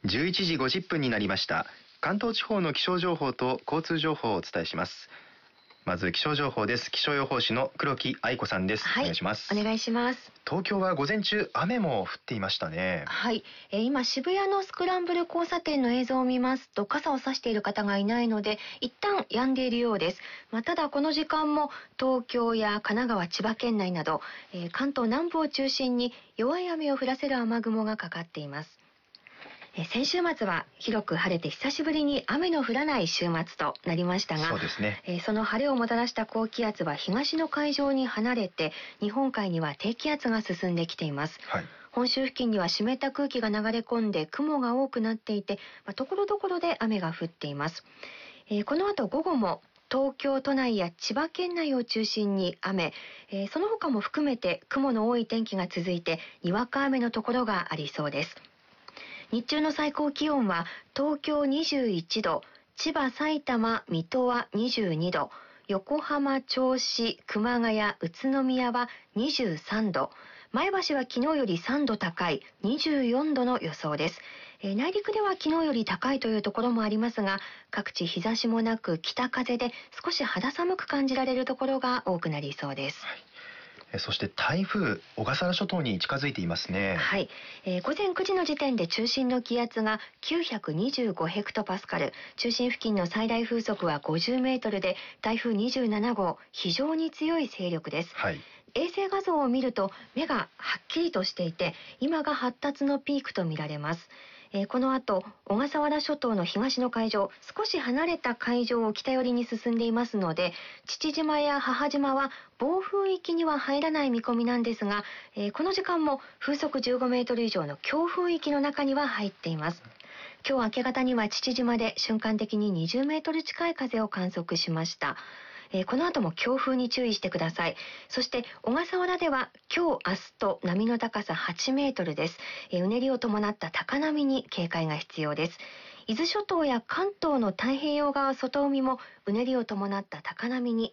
11時50分になりました。関東地方の気象情報と交通情報をお伝えします。まず気象情報です。気象予報士の黒木愛子さんです。 はい、 お願いします。 お願いします。 東京は午前中雨も降っていましたね。 はい、今渋谷のスクランブル交差点の映像を見ますと傘を差している方がいないので一旦止んでいるようです。ただこの時間も東京や神奈川、千葉県内など、関東南部を中心に弱い雨を降らせる雨雲がかかっています。先週末は広く晴れて久しぶりに雨の降らない週末となりましたが、 そうですね。 その晴れをもたらした高気圧は東の海上に離れて日本海には低気圧が進んできています。 はい、 本州付近には湿った空気が流れ込んで雲が多くなっていて、ところどころで雨が降っています。この後午後も東京都内や千葉県内を中心に雨、その他も含めて雲の多い天気が続いてにわか雨のところがありそうです。日中の最高気温は東京21度、千葉、埼玉、水戸は22度、横浜、銚子、熊谷、宇都宮は23度、前橋は昨日より3度高い24度の予想です。内陸では昨日より高いというところもありますが、各地日差しもなく北風で少し肌寒く感じられるところが多くなりそうです。 はい、そして台風、小笠原諸島に近づいていますね。 はい、午前9時の時点で中心の気圧が925ヘクトパスカル、中心付近の最大風速は50メートルで台風27号、非常に強い勢力です。 はい、 衛星画像を見ると目がはっきりとしていて今が発達のピークと見られます。この後小笠原諸島の東の海上、少し離れた海上を北寄りに進んでいますので父島や母島は暴風域には入らない見込みなんですが、この時間も風速15メートル以上の強風域の中には入っています。今日明け方には父島で瞬間的に20メートル近い風を観測しました。この後も強風に注意してください。そして小笠原では今日明日と波の高さ8メートルです。うねりを伴った高波に警戒が必要です。伊豆諸島や関東の太平洋側外海もうねりを伴った高波に